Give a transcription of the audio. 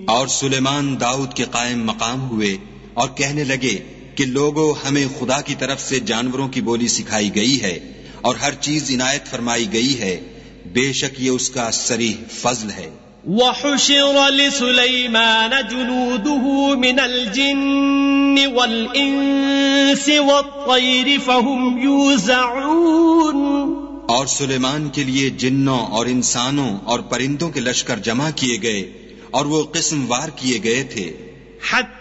और सुलेमान दाऊद के कायम मकाम हुए और कहने लगे कि लोगों, हमें खुदा की तरफ से जानवरों की बोली सिखाई गई है और हर चीज इनायत फरमाई गई है, बेशक ये उसका सरीह फज़ल है। वहुशिर लिसुलैमान जुनूदुहु मिनल जिन्नि वल इंसि वत्तैरि फहुम यूज़ऊन। और सुलेमान के लिए जिन्नों और इंसानों और परिंदों के लश्कर जमा किए गए और वो किस्मवार किए गए थे।